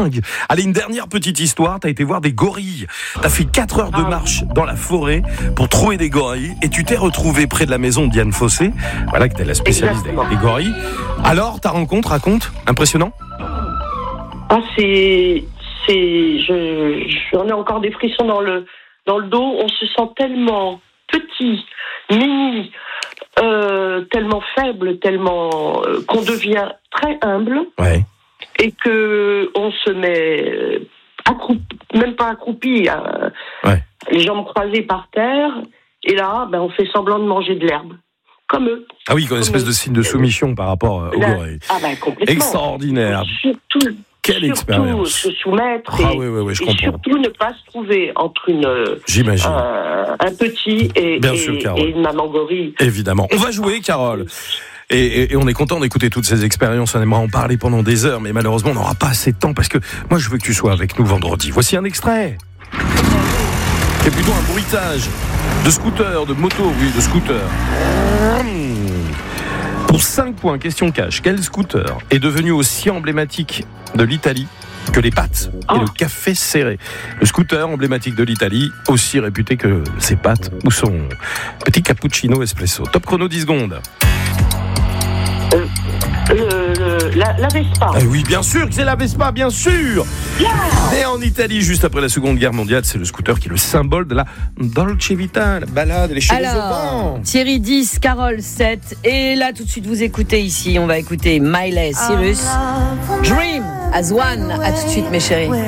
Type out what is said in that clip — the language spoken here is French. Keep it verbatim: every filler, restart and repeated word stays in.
dingue. Allez, une dernière petite histoire. T'as été voir des gorilles. T'as fait quatre heures de marche dans la forêt pour trouver des gorilles et tu t'es retrouvé près de la maison de Diane Fossé. Voilà que t'es la spécialiste des, des gorilles. Alors, ta rencontre, raconte, impressionnant. Ah, c'est, c'est, je, j'en ai encore des frissons dans le, dans le dos. On se sent tellement petit, mini, euh, tellement faible, tellement euh, qu'on devient très humble. Ouais. Et que on se met accroupi, même pas accroupi, euh, ouais. les jambes croisées par terre. Et là, ben, on fait semblant de manger de l'herbe. Comme eux. Ah oui, comme une espèce de signe de soumission par rapport euh, aux Là, gorilles. Ah ben, complètement. Extraordinaire. Surtout, Quelle surtout expérience. se soumettre ah, et, oui, oui, oui, je et comprends. surtout ne pas se trouver entre une, J'imagine. Un, un petit et, Bien et, sûr, et une maman gorille. Évidemment. On va jouer, Carole. Et, et, et on est content d'écouter toutes ces expériences. On aimerait en parler pendant des heures, mais malheureusement, on n'aura pas assez de temps parce que moi, je veux que tu sois avec nous vendredi. Voici un extrait. C'est plutôt un bruitage de scooter, de moto, oui, de scooter. Pour cinq points, question cash, quel scooter est devenu aussi emblématique de l'Italie que les pâtes et oh. le café serré? Le scooter emblématique de l'Italie, aussi réputé que ses pâtes ou son petit cappuccino espresso. Top chrono, dix secondes. Euh, le, le, la, la Vespa. Eh oui, bien sûr que c'est la Vespa, bien sûr. Yeah. Et en Italie, juste après la Seconde Guerre mondiale, c'est le scooter qui est le symbole de la Dolce Vita, la balade et les cheveux au vent. Thierry dix, Carole sept. Et là, tout de suite, vous écoutez ici, on va écouter Miley Cyrus. Dream as one. À tout de suite, mes chéris.